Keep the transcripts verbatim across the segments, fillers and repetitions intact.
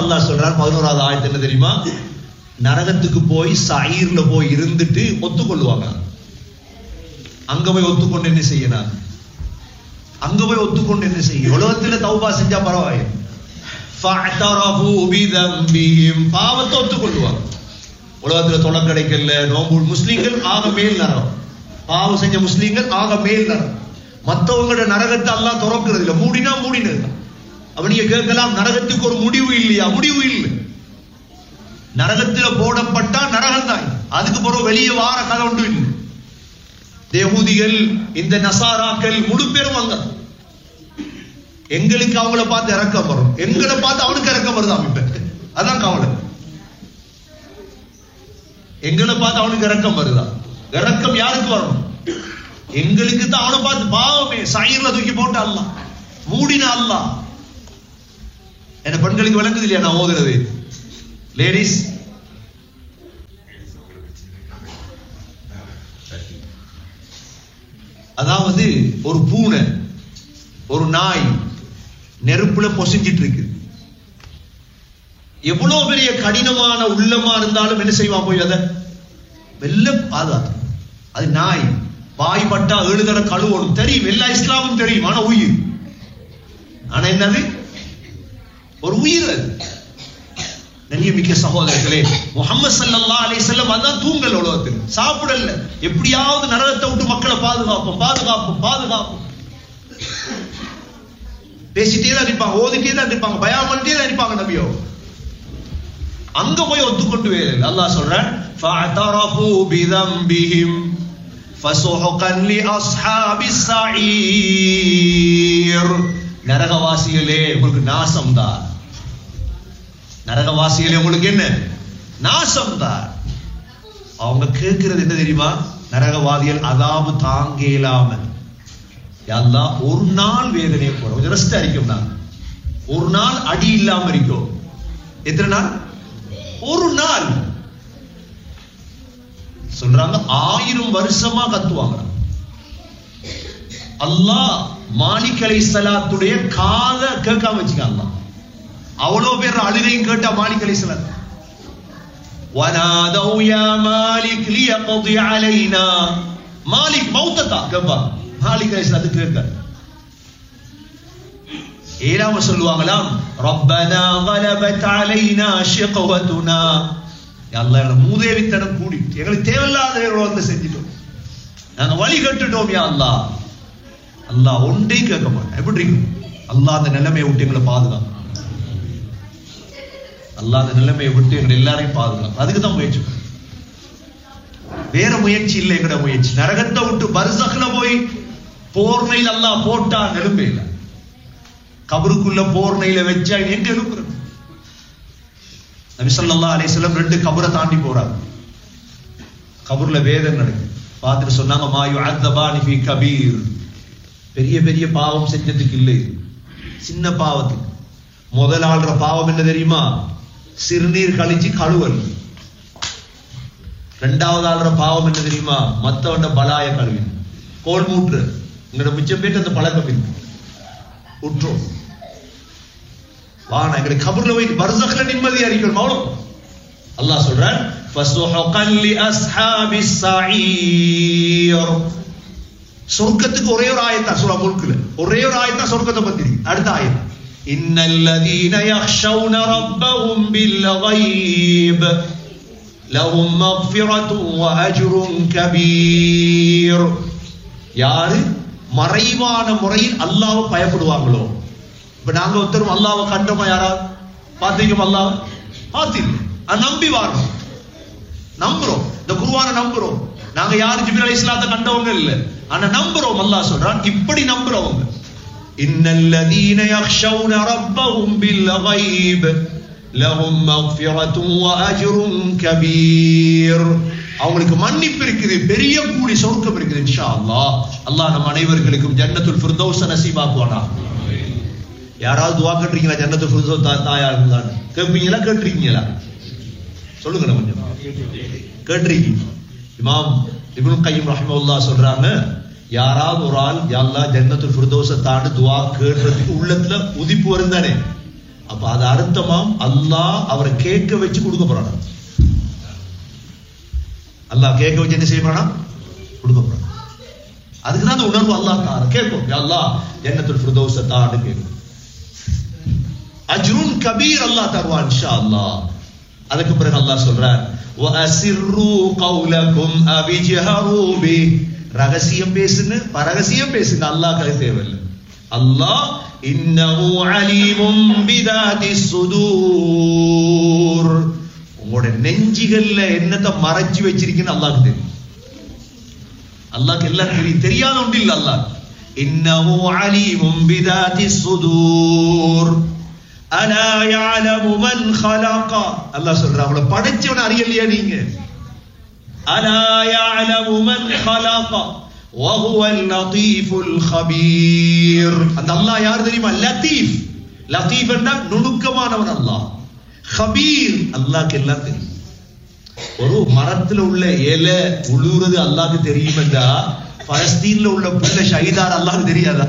அல்லாஹ் சொல்றார் பதினோராவது ஆயத்து என்ன தெரியுமா? நரகத்துக்கு போய் சயீர்ல போய் இருந்துட்டு ஒத்துக்கொள்வாங்க. அங்க போய் ஒத்துக்கொண்டு என்ன செய்யணும்? அங்க போய் ஒத்துக்கொண்டு என்ன செய்யும்? உலகத்துல தௌபா செஞ்சா பரவாயில்லை. ஃபஅதரஃபு பிதம்பிஹிம், பாவத்தை ஒத்துக்கொள்வாங்க. உலகத்துல தொலை கிடைக்கல, நோம்பு முஸ்லிம்கள் ஆக மேல் நரகம், பாவம் செஞ்ச முஸ்லிம்கள் ஆக மேல் நரகம். மற்றவங்களோட நரகத்தை அல்லாஹ் திறக்கிறது இல்லை, மூடினா மூடினது. அப்ப நீங்க கேட்கலாம், நரகத்துக்கு ஒரு முடிவு இல்லையா? முடிவு இல்லை. நரகத்தில் போடப்பட்டா நரகம் தான், அதுக்கு பிறகு வெளியே வார கதை ஒன்று இல்லை. யஹூதிகள் இந்த நசாராக்கள் முழு பேரும் அங்க. எங்களுக்கு அவங்கள பார்த்து இறக்கம் வரும், எங்களை பார்த்து அவனுக்கு இறக்கம் வருதான். இப்ப அதான் கவலை. எங்களை பார்த்து அவனுக்கு இறக்கம் வருதா? இறக்கம் யாருக்கு வரணும்? எங்களுக்கு தான். அவனை பார்த்து பாவமே சயீர்ல தூக்கி போட்டு அல்லாஹ் மூடினா அல்லாஹ். என்ன பெண்களுக்கு விளங்குது இல்லையா நான் ஓதுறது? லேடிஸ், அதாவது ஒரு பூனை ஒரு நாய் நெருப்புல பொசிஞ்சிட்டு இருக்கு. எவ்வளவு பெரிய கடினமான உள்ளமா இருந்தாலும் என்ன செய்வான்? போய் அதை வெல்ல பாதுகாத்து. அது நாய் வாய் பட்டா ஏழு தடவை கழுவணும் தெரியும், எல்லா இஸ்லாமும் தெரியும். ஆனா உயிர், ஆனா என்னது? ஒரு உயிர். அது நன்றிமிக்க சகோதரர்களே, முஹம்மது ஸல்லல்லாஹு அலைஹி வஸல்லம் அதான் தூங்கல், உலகத்தில் சாப்பிடல. எப்படியாவது நரகத்தை விட்டு மக்களை பாதுகாப்போம் பாதுகாப்போம் பாதுகாப்போம் பேசிட்டே தான் இருப்பாங்க, ஓதிட்டே தான் இருப்பாங்க, பயான் பண்ணிட்டே தான் இருப்பாங்க. நபியோ அங்க போய் ஒத்துக்கொண்டு வேறு அல்லாஹ் சொல்றான், ஃபஅதரஃபு பிதம்பிஹிம் ஃபஸுஹுகன் லிஅஸ்ஹாபிஸ் ஸஈர். நரகவாசிகளே உங்களுக்கு நாசம் தான். நரகவாசிகளே உங்களுக்கு என்ன நாசம் தான். அவங்க கேட்கிறது என்ன தெரியுமா? நரகவாதிகள் அதாபு தாங்க இயலாம, அல்லாஹ் ஒரு நாள் வேதனையை போறோம், கொஞ்சம் ரெஸ்ட் அடிக்கும். நான் ஒரு நாள் அடி இல்லாம இருக்கும். எத்தனை நாள்? ஒரு நாள். சொல்றாங்க ஆயிரம் வருஷமா கத்துவாங்க. அல்லாஹ் மாலிக் அலைஹிஸ்ஸலாத்துடைய காதை கேட்காம வச்சுக்காங்க. அவ்வளவு பேர் அழுகையும் கேட்டா மாலிக் அலைஹிஸ்ஸலாம் வனாதௌ யா மாலிக் லியக்தி அலைனா, மாலிக் மௌத்தா கேப்பா. மாலிக் அலைஹிஸ்ஸலாம் கேட்க ஏலாம சொல்லுவாங்களாம், ரப்பனா கலபத் அலைனா ஷிக்வதுனா. அல்லாஹ் மூதேவித்தனம் கூடி எங்களுக்கு தேவையில்லாத வந்து செஞ்சிட்டோம், நாங்க வழி கட்டுட்டோம். யா அல்லாஹ், அல்லாஹ் ஒன்றே கேட்க மாட்டேன். எப்படி அல்லாஹ் அந்த நிலைமையை விட்டு எங்களை பாதுகாப்பு, அல்லாஹ் அந்த நிலைமையை விட்டு எங்களை எல்லாரையும் பாதுகாப்பு. அதுக்கு தான் முயற்சி, வேற முயற்சி இல்லை. எங்கட முயற்சி நரகத்தை விட்டு பர்சக்ல போய் போர்னையில் அல்லாஹ் போட்டா நெரும்பே இல்லை. கபருக்குள்ள போர்னையில வச்சா எங்க எழுப்புறது? நபி ஸல்லல்லாஹு அலைஹி வஸல்லம் ரெண்டு கபரை தாண்டி போறாங்க. கபர்ல வேதனை நடக்குது. பார்த்துட்டு சொன்னாங்க, மா யுஅத்தபானி ஃபீ கபீர். பெரிய பெரிய பாவம் செஞ்சதுக்கு இல்லை, சின்ன பாவத்துக்கு. முதல் ஆள்ற பாவம் என்ன தெரியுமா? சிறுநீர் கழிச்சு கழுவல். ரெண்டாவது ஆள்ற பாவம் என்ன தெரியுமா? மத்தவண்ட பலாய கழுவி கோல் மூற்று. உங்களோட மிச்சம் பேருக்கு அந்த பழக்கம் இருக்கு, உற்றோம் வானா எங்களுக்கு கபர்ல போய் பர்சக்ல நிம்மதியா இருக்கணும். அவ்வளவு அல்லாஹ் சொல்றான், ஃபஸுஹுகன் லிஅஸ்ஹாபிஸ் ஸஈர். சொர்க்கத்துக்கு ஒரே ஒரு ஆயத்தா சூரா முல்க்ல, ஒரே ஒரு ஆயத்தா சொர்க்கத்தை பத்தி. அடுத்த ஆயத், இன்னல்லதீன யக்ஷௌன ரப்பஹும் பில் கய்ப் லஹும் மக்ஃபிரத்துன் வ அஜ்ருன் கபீர். யாரு மறைவான முறையில் அல்லாஹ்வை பயப்படுவாங்களோ. இப்ப நாங்க ஒருத்தரும் அல்லாஹ்வை கண்டோமா? யாராவது பாத்தீங்க? அல்லாஹ் பாத்தீங்க, நம்பி வாரோம், நம்புறோம், இந்த குர்ஆனை நம்புறோம். நாங்க யாரு ஜிப்ரீல் அலைஹிஸ்ஸலாத்தை கண்டவங்க இல்ல, ஆனா நம்புறோம். அல்லாஹ் சொல்றான், இப்படி நம்புறவங்க, இன்னல்லதீன யக்ஷௌன ரப்பஹும் பில் கய்ப் லஹும் மக்ஃபிரத்துன் வ அஜ்ருன் கபீர். அவங்களுக்கு மன்னிப்பு இருக்குது, பெரிய கூலி சொர்க்கம் இருக்குது இன்ஷா அல்லாஹ். அல்லாஹ் நம் அனைவர்களுக்கும் ஜன்னத்துல் ஃபிர்தௌஸ் நசீபாக்குவானா. யாராவது துஆ கேட்றீங்களா? ஜன்னத்துல் ஃபிர்தௌஸ் தாயா இருந்தான்னு கேட்பீங்களா? கேட்றீங்களா? சொல்லுங்க. கொஞ்சம் கேட்றீங்க? இமாம் இப்னு கய்யிம் ரஹ்மத்துல்லாஹ் சொல்றாங்க, யாராவது ஒரு ஆள் யா அல்லாஹ் ஜன்னத்துல் ஃபிர்தௌஸ தாண்டி துஆ கேட்றதுக்கு உள்ளத்துல உதிப்பு வருந்தானே, அப்ப அது அர்த்தமாம் அல்லாஹ் அவரை கேட்க வச்சு கொடுக்க போறானா. அல்லாஹ் கேட்க வச்சு என்ன செய்ய போறானா, கொடுக்க போறான். அதுக்கு தான் அந்த உணர்வு அல்லாஹ் தார கேட்கும். யா அல்லாஹ் ஜன்னத்துல் ஃபிர்தௌஸ தான்னு கேட்கும். அஜ்ருன் கபீர் அல்லாஹ் தருவான் இன்ஷா அல்லாஹ். அதுக்கு பிறகு அல்லாஹ் சொல்றார் வ அஸிர்ரு கௌலகும் அவிஜ்ஹரு பி, ரகசியம் பேசுங்க, பரகசியம் பேசுங்க, அல்லாஹ்க்கு தேவையில்லை. அல்லாஹ் இன்னஹு அலீமும் பிதாத்திஸ் சுதூர், உங்களோட நெஞ்சிகள்ல என்னத்தை மறைச்சு வச்சிருக்கீன்னு அல்லாஹ்க்கு தெரியும். அல்லாஹ்க்கு எல்லாம் தெரியும், தெரியாத ஒன்று இல்லை அல்லாஹ். இன்னஹு அலீமும் பிதாத்திஸ் சுதூர் அலா யஅலமு மன் خلق, அல்லாஹ் சொல்றான் அவளை படைச்சவன அறியலையா நீங்க? அலா யஅலமு மன் خلق وهو اللطيف الخبير, அந்த அல்லாஹ் யார் தெரியுமா? லத்தீஃப். லத்தீஃப் என்றா நுணுக்கமானவன் அல்லாஹ். கபீர், அல்லாஹ்க்கு எல்லாம் தெரியும். ஒரு மரத்துல உள்ள இலை உழுவுறது அல்லாஹ்க்கு தெரியும் என்றா பலஸ்தீன்ல உள்ள புள்ள ஷஹீதார் அல்லாஹ்க்கு தெரியாதா?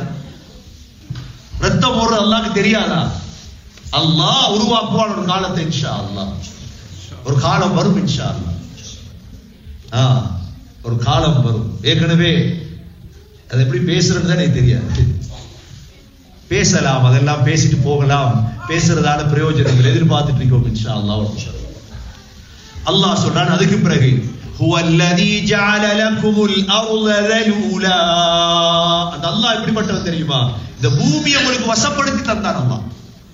ரத்தம் ஓடுற அல்லாஹ்க்கு தெரியாதா? அல்லாஹ் உருவாக்குவான் ஒரு காலத்தை இன்ஷா அல்லாஹ். ஒரு காலம் வரும் இன்ஷா அல்லாஹ். ஒரு காலம் வரும். ஏற்கனவே அது எப்படி பேசுறது தான் எனக்கு தெரியாது. பேசலாம், அதெல்லாம் பேசிட்டு போகலாம், பேசுறதான பிரயோஜனங்கள் எதிர்பார்த்துட்டு இருக்கோம் இன்ஷா அல்லாஹ். அல்லாஹ் சொல்றான் அதுக்கு பிறகு ஹுவல்லதீ ஜஅல லகுமுல் அர்த தலூலா, அந்த அல்லாஹ் எப்படிப்பட்டவன் தெரியுமா? இந்த பூமியை உங்களுக்கு வசப்படுத்தி தந்தான் அல்லாஹ்.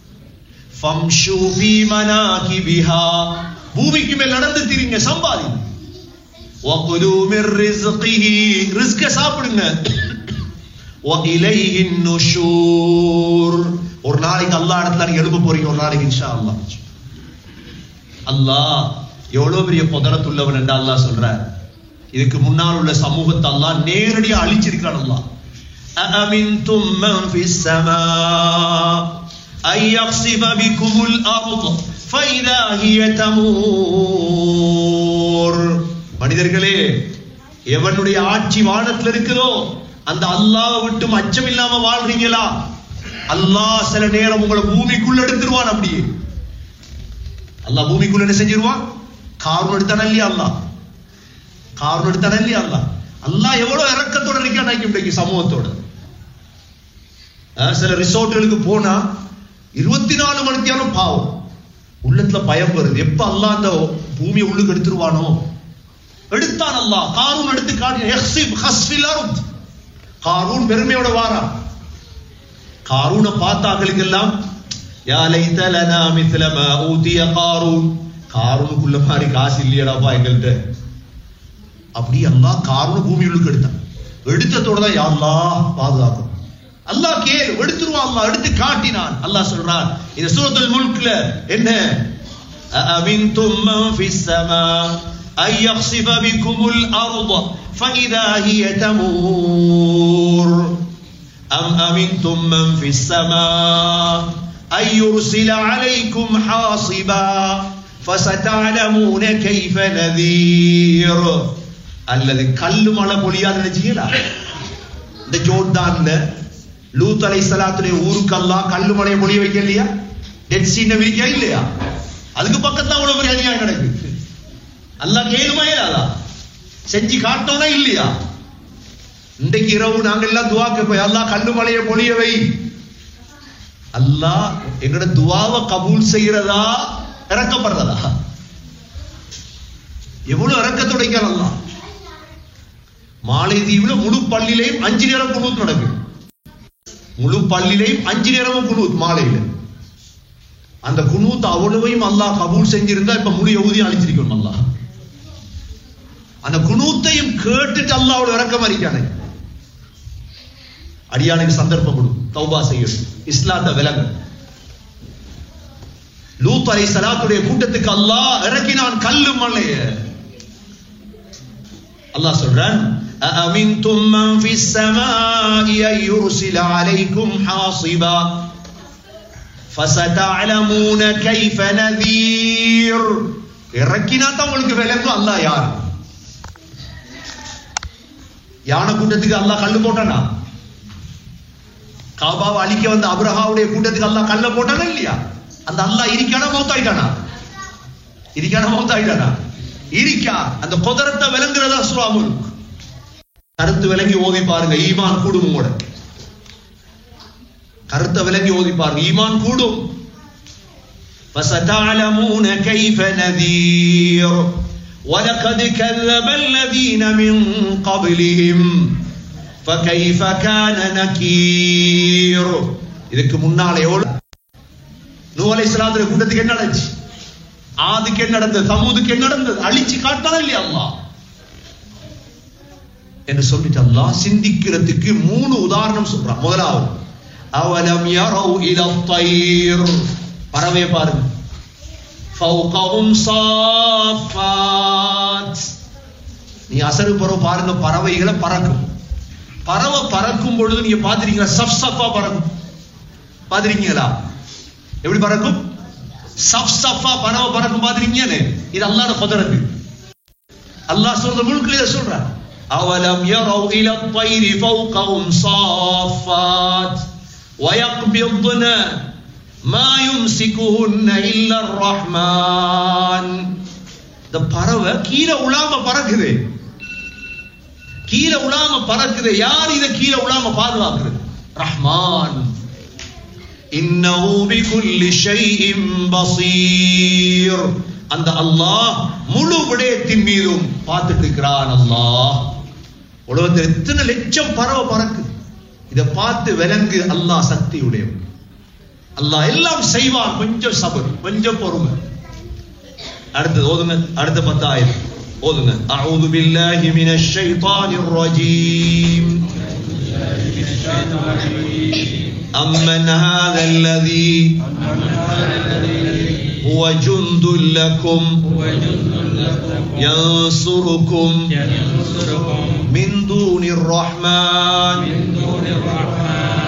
ஃபம்ஷு ஃபீ மனாகிபிஹா, பூமிக்கு மேல் நடந்து திரிங்க, சம்பாதிங்க. வகுலு மிர் ரிஸ்கிஹி, ரிஸ்க சாப்பிடுங்க. وإليه النشور, ஒரு நாளைக்கு அல்லாஹ் இடத்துல நீங்க எழும்ப போறீங்க ஒரு நாளைக்கு இன்ஷா அல்லாஹ். அல்லாஹ் எவ்வளவு பெரிய குதிரத்துள்ளவன் என்று அல்லாஹ் சொல்றார். இதுக்கு முன்னால் உள்ள சமூகத்தை அல்லாஹ் நேரடியா அழிச்சிருக்கான் அல்லாஹ். أأمنتم من في السماء أن يخسف بكم الأرض فإذا هي تمور, மனிதர்களே எவனுடைய ஆட்சி வானத்தில் இருக்குதோ அந்த அல்லாஹ்வை விட்டு அச்சம் இல்லாம வாழ்றீங்களா? அல்லாஹ் சில நேரம் உங்களை பூமிக்குள்ள எடுத்துருவான். அப்படியே அல்லாஹ் பூமிக்குள்ள என்ன செஞ்சிருவான்? காரூன் எடுத்தான இல்லையா அல்லாஹ்? காரூன் எடுத்தான இல்லையா அல்லாஹ்? அல்லாஹ் எவ்வளவு இறக்கத்தோட இருக்கான் இன்றைக்கு சமூகத்தோட. சில ரிசோர்ட்டுகளுக்கு போனா இருபத்தி நாலு மணி நேரம் பாவம், உள்ளத்துல பயம் வருது, எப்ப அல்லாஹ் அந்த பூமியை உள்ளுக்கு எடுத்துருவானோ. எடுத்தான் அல்லாஹ், காரூன் எடுத்து காட்டி காரூன் பெருமையோட வாரான். காரூனை பார்த்தாக்களுக்கு எல்லாம் யா லைத லனா மிஸ்ல மா ஊதிய காரூன், காரூனுக்குள்ள மாதிரி காசு இல்லையடாப்பா எங்கள்கிட்ட. அப்படி அல்லாஹ் காரூனை பூமியுள்ளுக்கு எடுத்தான். எடுத்ததோட தான் யா அல்லாஹ் பாதுகாக்கும். அல்லாஹ் கேளு, எடுத்துருவான் அல்லாஹ், எடுத்து காட்டினான். அல்லாஹ் சொல்றான் இந்த சூரத்துல் முல்க்ல என்ன, அஅமின்தும் மன் ஃபிஸ் ஸமா أن يخسف بكم الأرض فإذا هي تمور أم أمنتم من في السماء أن يرسل عليكم حاصبا فستعلمون كيف نذير. அல்லது கல்லு மழை பொழியாது நினைச்சீங்களா? இந்த ஜோர்டான்ல லூத் அலைஹிஸ்ஸலாத்துடைய ஊருக்கு அல்லாஹ் கல்லு மழையை பொழிய வைக்க இல்லையா? டெட் சீ விரிக்கா இல்லையா? அதுக்கு பக்கத்துல அவ்வளவு பெரிய அநியாயம் நடக்குது. அல்லாஹ் கேளுமா இல்லையா? செஞ்சு காட்டோனா இல்லையா? இன்றைக்கு இரவு நாங்க எல்லாம் துவா கேட்போம், அல்லாஹ் கல்லு மலையை பொழிய வை. அல்லாஹ் எங்கட துவாவை கபூல் செய்யறதா இறக்கப்படுறதா? எவ்வளவு இறக்கத்தோட அல்லாஹ். மாலைதீவுல முழு பள்ளியிலையும் அஞ்சு நேரம் குனூத் நடக்குது. முழு பள்ளியிலையும் அஞ்சு நேரமும் குனூத் மாலையில. அந்த குனூத் அவ்வளவையும் அல்லாஹ் கபூல் செஞ்சிருந்தா இப்ப முழு யஹூதியை அழிச்சிருக்கணும் அல்லாஹ். அந்த குனூத்தையும் கேட்டுட்டு அல்லாஹ் அவ்வளவு இறக்கம் அறிக்கானே. அடியானுக்கு சந்தர்ப்பம் கொடு, தௌபா செய்யும், இஸ்லாத்தை விலங்கு. லூத் அலைஹிஸ்ஸலாத்துடைய கூட்டத்துக்கு அல்லாஹ் இறக்கினான் கல்லு மலைய. அல்லாஹ் சொல்றான் அஅமின்தும் மன் ஃபிஸ் ஸமாஇ அன் யுர்சில அலைக்கும் ஹாஸிபா ஃபஸதஅலமூன கைஃப நதீர். இறக்கினா தான் உங்களுக்கு விளங்கும் அல்லாஹ் யார். யானை கூட்டத்துக்கு அல்லாஹ் கல்லு போட்டானா? காபாவை அழிக்க வந்த அப்ரஹாவுடைய கூட்டத்துக்கு அல்லாஹ் கல்ல போட்டானா இல்லையா? அந்த அல்லாஹ் இருக்கானா மௌத்தாயிட்டானா? இருக்கானா மௌத்தாயிட்டானா? இருக்கா. அந்த குதிரத்தை விளங்குறதா சூரா முல்க். கருத்து விளங்கி ஓதி பாருங்க, ஈமான் கூடும். உங்களோட கருத்தை விளங்கி ஓதி பாருங்க, ஈமான் கூடும். فَسَتَعْلَمُونَ كَيْفَ نَذِيرٌ وَلَقَدْ كَذَّبَ الَّذِينَ مِنْ قَبْلِهِمْ فَكَيْفَ كَانَ نَكِيرٌ. இதுக்கு முன்னாலே நூஹ் அலைஹிஸ்ஸலாத்துடைய கூட்டத்துக்கு என்ன நடந்துச்சு? ஆதுக்கு என்ன நடந்தது? சமூதுக்கு என்ன நடந்தது? அழிச்சு காட்டானே இல்லையா அல்லாஹ் என்று சொல்லிட்டு அல்லாஹ் சிந்திக்கிறதுக்கு மூணு உதாரணம் சொல்றான். முதலாவது, அவலம் யரவு இல தைர், பறவை பாருங்க. ஃபௌகஹும் ஸாஃபாத், நீ அசரு பறவை பாருங்க, பறவைகளை பறக்கும். பறவை பறக்கும் பொழுது நீங்க பாத்திருக்கீங்களா? சஃப் சஃபா பறக்கும். பாத்திருக்கீங்களா? எப்படி பறக்கும்? சஃப் சஃபா பறவை பறக்கும். பாத்திருக்கீங்களே? இது அல்லாஹ்வுடைய குதிரத். அல்லாஹ் சொல்ற முல்க்ல இத சொல்றான். அவலம் யரவு இல தைர் ஃபௌகஹும் ஸாஃபாத் வயக்பிضن ما يمسكهن الا الرحمن. இந்த பறவை கீழே உலாம பறக்குது, கீழே உலாம பறக்குது. யார் இத கீழே உலாம பாதுகாக்கிறது? ரஹ்மான். இன்னஹு பிகுல்லி ஷைஇன் பஸீர், அந்த அல்லாஹ் முழு விடயத்தின் மீதும் பார்த்துட்டு இருக்கிறான். அல்லாஹ் உலகத்தில் எத்தனை லட்சம் பறவை பறக்குது, இத பார்த்து விலங்கு. அல்லாஹ் சக்தி உடையவன், அல்லாஹ் எல்லாம் செய்வான். கொஞ்சம் சபர், கொஞ்சம் பொறுமை. அடுத்து ஓதுங்க, அடுத்த பத்தாயிரம் ஓதுங்க. அஊது பில்லாஹி மினஷ் ஷைத்தானிர் ரஜீம். அம்மன் ஹாதல்லதீ هو جند لكم ينصركم من دون الرحمن